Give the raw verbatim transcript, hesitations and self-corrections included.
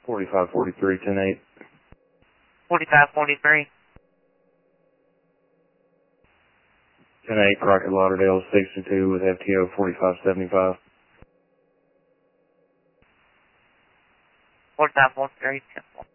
forty-five forty-three, ten eight. forty-five forty-three. ten eight, Crockett Lauderdale, sixty-two with F T O forty-five seventy-five. forty-five forty-three, ten four.